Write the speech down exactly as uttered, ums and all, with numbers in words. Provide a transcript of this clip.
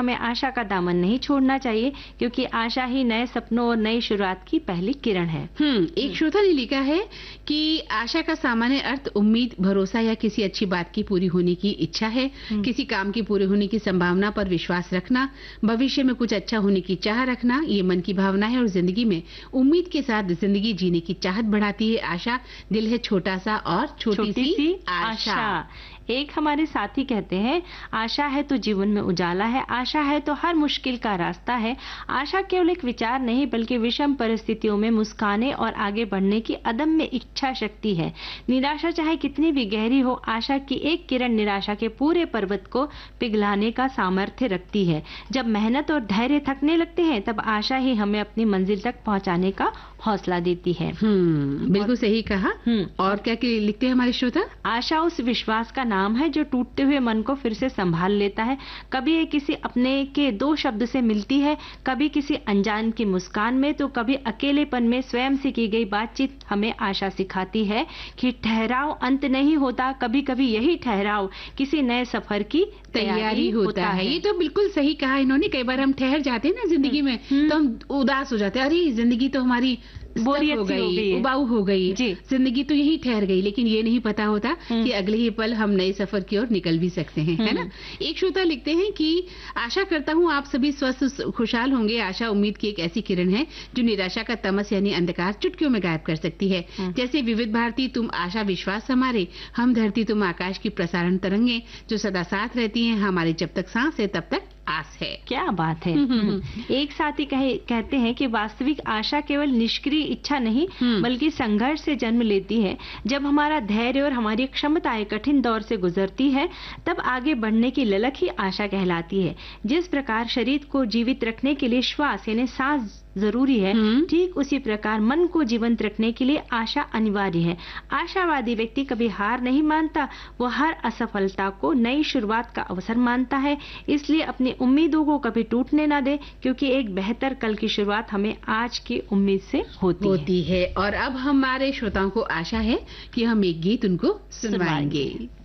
हमें आशा का दामन नहीं छोड़ना चाहिए, क्योंकि आशा ही नए सपनों और नई शुरुआत की पहली किरण है। हम्म एक श्रोता ने लिखा है कि आशा का सामान्य अर्थ उम्मीद, भरोसा या किसी अच्छी बात की पूरी होने की इच्छा है। किसी काम की पूरे होने की संभावना पर विश्वास रखना, भविष्य में कुछ अच्छा होने की चाह रखना, ये मन की भावना है और जिंदगी में उम्मीद के साथ जिंदगी जीने की चाहत बढ़ाती है। आशा दिल है छोटा सा और छोटी, छोटी सी, सी आशा। आशा। एक हमारे साथी कहते हैं, आशा है तो जीवन में उजाला है, आशा है तो हर मुश्किल का रास्ता है। आशा केवल एक विचार नहीं, बल्कि विषम परिस्थितियों में मुस्काने और आगे बढ़ने की अदम्य इच्छा शक्ति है। निराशा चाहे कितनी भी गहरी हो, आशा की एक किरण निराशा के पूरे पर्वत को पिघलाने का सामर्थ्य रखती है। जब मेहनत और धैर्य थकने लगते हैं, तब आशा ही हमें अपनी मंजिल तक पहुंचाने का हौसला देती है। हम्म बिल्कुल सही कहा। और क्या लिखते हैं हमारे श्रोता? आशा उस विश्वास का नाम है जो टूटते हुए मन को फिर से संभाल लेता है। कभी ये किसी अपने के दो शब्द से मिलती है, कभी किसी अनजान की मुस्कान में, तो कभी अकेलेपन में स्वयं से की गई बातचीत हमें आशा सिखाती है कि ठहराव अंत नहीं होता, कभी कभी यही ठहराव किसी नए सफर की तैयारी होता, होता है। है ये तो बिल्कुल सही कहा इन्होंने। कई बार हम ठहर जाते हैं ना जिंदगी में, तो हम उदास हो जाते हैं, अरे जिंदगी तो हमारी बोरियत हो गई, गई, उबाऊ हो गई, जिंदगी तो यही ठहर गई। लेकिन ये नहीं पता होता कि अगले ही पल हम नए सफर की ओर निकल भी सकते हैं, है ना। एक श्रोता लिखते हैं कि आशा करता हूँ आप सभी स्वस्थ खुशहाल होंगे। आशा उम्मीद की एक ऐसी किरण है जो निराशा का तमस यानी अंधकार चुटकियों में गायब कर सकती है। जैसे विविध भारती तुम आशा विश्वास हमारे, हम धरती तुम आकाश की प्रसारण तरंगे जो सदा साथ रहती हैं हमारे, जब तक सांस है तब तक आस है। क्या बात है। एक साथी कहे, कहते हैं कि वास्तविक आशा केवल निष्क्रिय इच्छा नहीं, बल्कि संघर्ष से जन्म लेती है। जब हमारा धैर्य और हमारी क्षमताएं कठिन दौर से गुजरती है, तब आगे बढ़ने की ललक ही आशा कहलाती है। जिस प्रकार शरीर को जीवित रखने के लिए श्वास यानी सांस जरूरी है, ठीक उसी प्रकार मन को जीवंत रखने के लिए आशा अनिवार्य है। आशावादी व्यक्ति कभी हार नहीं मानता, वो हर असफलता को नई शुरुआत का अवसर मानता है। इसलिए अपनी उम्मीदों को कभी टूटने ना दे, क्योंकि एक बेहतर कल की शुरुआत हमें आज की उम्मीद से होती, होती है।, है और अब हमारे श्रोताओं को आशा है कि हम एक गीत उनको सुनवाएंगे।